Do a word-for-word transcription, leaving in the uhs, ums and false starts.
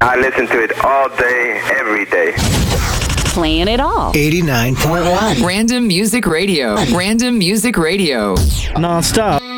I listen to it all day, every day. Playing it all. eighty-nine point one. Random Music Radio. Random Music Radio. Non-stop.